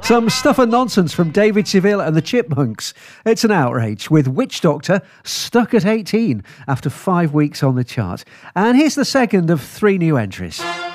Some stuff and nonsense from David Seville and the Chipmunks. It's an outrage, with Witch Doctor stuck at 18 after 5 weeks on the chart. And here's the second of 3 new entries.